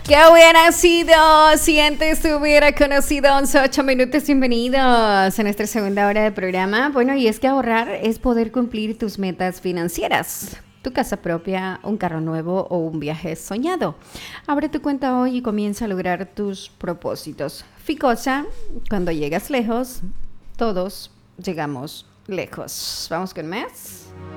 ¡Qué hubiera sido si antes te hubiera conocido 11, 8 minutos! Bienvenidos a nuestra segunda hora de programa. Bueno, y es que ahorrar es poder cumplir tus metas financieras. Tu casa propia, un carro nuevo o un viaje soñado. Abre tu cuenta hoy y comienza a lograr tus propósitos. Ficosa, cuando llegas lejos, todos llegamos lejos. Vamos con más.